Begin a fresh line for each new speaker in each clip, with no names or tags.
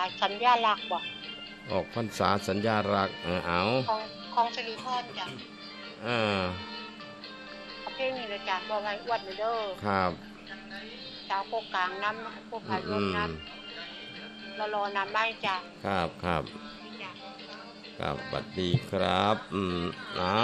สัญญาลักษณ์บ่
ออกพรรษาสัญญารักเอา
ของสิริพรจ้ะ
อ่า
เพลงนี้เลยจ้ะบอกไงวัดเด้อ
ครับ
สาวโคกลางน้ำโคกขาลมน้ำรอน้ำไม้จ้ะ
ครับครับบัดดีครับเอา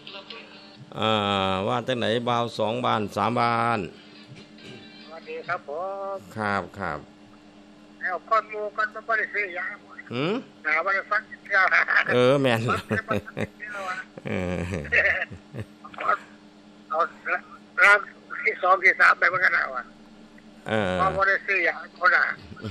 ว่าแต่ไหนบ่าว2 บ้าน 3 บ้าน
สวัสดีครับผม
ครับ
แล้วก้อนหมูก้อนบ่ได้ซื้อยาหาบ่ได้ฟัง
แม่น
เอาร่างที่2ที่3ไปเหมือนกันเอาบ่ได้ซื้อยาคนน่ะ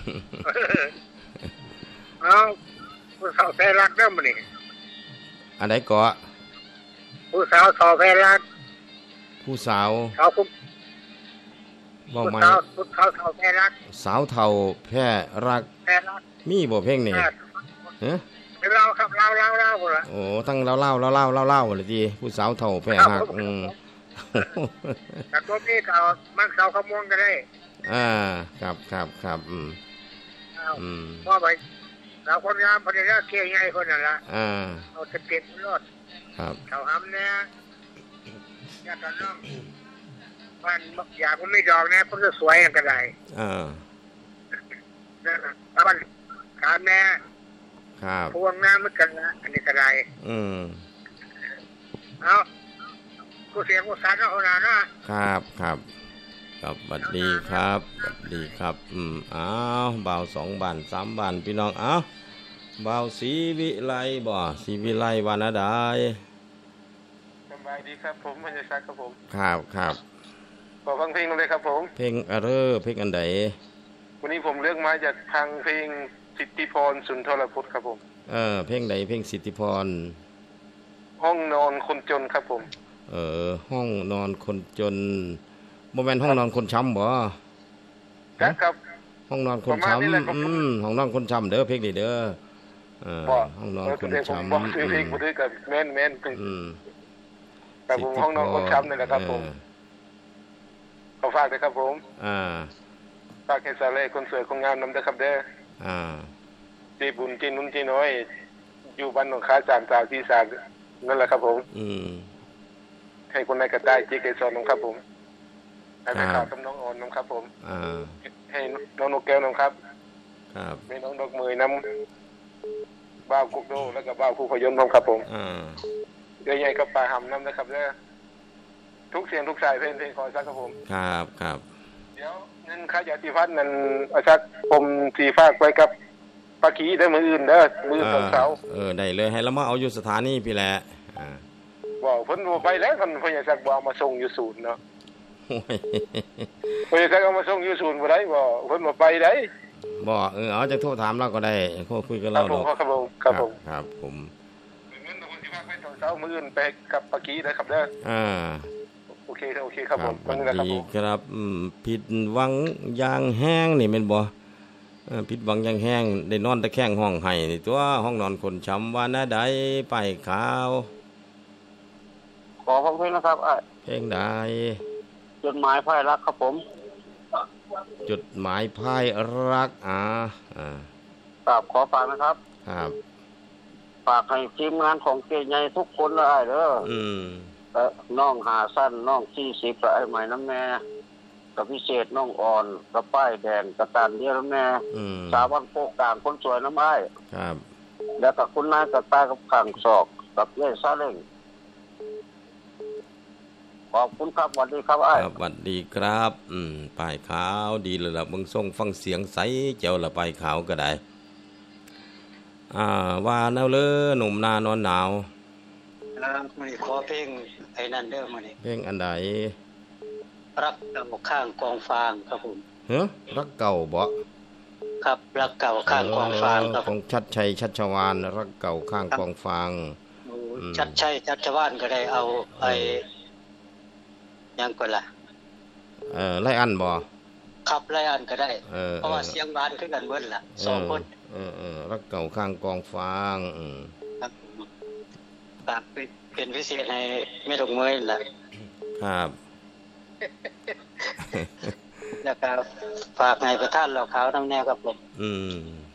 เอาผู้สาวแฟรักเด้อมื้อนี้
อันไหนเกาะ
ผู้สาวสาวแฟรัก
ผู้สาว
คุณ
บ่ใหม่
ผู้สาวสาวแฟรัก
สาวเฒ่าแพร่รักมีบ่เพลงนี่ฮะ
เราครับเราพุ่นล่ะ
โอ้ทั้งเล่าเลยติผู้สาวเฒ่าแพร่รัก
แต่ตัวนี้ก็มันสาวขมวงก็ได้
ครับ
ว่าไปเราคนงามพอดีแล้วเกี่ยงใหญ่คนนั่นละเอาสเก็ตรถ
ครับ
เขาหำเนี่ยอยากกันน้องมันอยากมันไม่ดอกนะมันจะสวยกันได้มันถามแม่พวงน้ำมันกันนะอันนี้ก็ได้เอาผู้เสียงผู้สารเอาหนา
นะครับบัดดีครับอ้าวบ่าว2 บ้าน 3 บ้านพี่น้องอ้าวบ่าวศรีวิไลบ่ศรีวิไลวานาดาย
สบายดีครับผมพญาศักดิ์ครับผม
ครับ
ขอฟังเพลงเลยครับผม
เพลงเพลงอันใด
วันนี้ผมเลือกมาจากทางเพลงสิทธิพรสุนทรพจน์ครับผม
เพลงใดเพลงสิทธิพร
ห้องนอนคนจนครับผม
ห้องนอนคนจนบ่แม่นห้องนอนคนช้ำบ่
ครับ
ห้องนอนคนช้ำห้องนอนคนช้ำเด้อเพลงนี้เด้อห้องนอนคนช้ำ
บอกเพลงบ่ได้กับแม่นแต่ผมห้องนอนคนช้ำนี่แหละครับผมขอฝากด้วยครับผมฝากให้สาเล่คนสวยคนงามนำเด้อครับเด้อจีบุญจีนุ่นจีน้อยอยู่บ้านหนองคา3 3 4 3นั่นแหละครับผมให้คนในกระต่ายจีเกสรน้องครับผมให้ไปข่าวกับน้องอ่อนน้องครับผมให้น้องนกแก้วน้องครับมีน้องดอกมือน้ำบ้าวกุกโดแล้วก็บ้าวผู้พยนต์น้องครับผมใหญ่ๆกับปลาหำน้ำนะครับเนี่ยทุกเสียงทุกสายเพลงขอซักครับผม
ครับ
เดี๋ยวเงินค่ายาสีฟันนั่นอาชักผมสีฝากไว้กับปากีได้มืออื่นเด้อมือเสา
ได้เลยให้เรามาเอาอยู่สถานีพี่แหละ
บอกเพิ่นบ่ไปแล้วคันเพิ่นอยากบ่เอามาส่งอยู่ศูนย์เนาะเพิ่นอยากเอามาส่งอยู่ศูนย์บ่ได้บ่เพิ่นบ่ไปได้
บ่เอาจังโทรถามเราก็ได้โทรคุยกับเราดอก
ครับผม
เ
งินผมสิฝากไว้เสามืออื่นไปกับปากีเด้อครับเด้อโอเคครับผม
วันนี้ครับผิดหวังอย่างแห้งนี่แม่นบ่ผิดหวังอย่างแห้งได้นอนตะแคงห้องไห้นี่ตัวห้องนอนคนช้ำว่าน่าใดไปขาว
ขอฟังเพลงนะครับ
เพลงใด
จดหมายพายรักครับผม
จดหมายพายรัก
ครับขอฝากนะครับฝากให้ทีมงานของเก่งใหญ่ทุกคนเลยเด้อน้อง50น้อง40กับไอ้ใหม่น้ำแม่กับพิเศษน้องอ่อนกับป้ายแดงกับตาลเดียวน้ำแม่สาวบ้านโคกกลางคนสวยน้ำไม้แล้วกับคุณนายกับตากับขังศอกกับเล่ซาเล้งขอบคุณครับสวัสดีครับ
สวัสดีครับป้ายขาวดีเลยล่ะมึงส่งฟังเสียงใสเจ้าละป้ายขาวก็ได้ว่าแนวเลยหนุ่มนานอนหนาว
มันขอเพลงไอ้นั่นเด้อมื้อนี้
เพลงอันใด
รักเก่าข้างกองฟางครับผม
รักเก่าบ่
ครับรักเก่าข้างกองฟางครับ
ของชัดชัยชัชวาลรักเก่าข้างกองฟาง
ชัดชัยชัชวาลก็ได้เอาไอ้ยังก่อนล่ะ
ไล่อันบ่
ครับไล่อันก็ได้เพราะว่าเสียงหวานคือกันเบิดล่ะ2คน
รักเก่าข้างกองฟาง
ครับฝากเป็นพิเศษให้แม่ดอกเมยล่ะ
ครับ
แล้วก็ฝากให้ประธานเหล่าขาวน้ำแน่ครับผม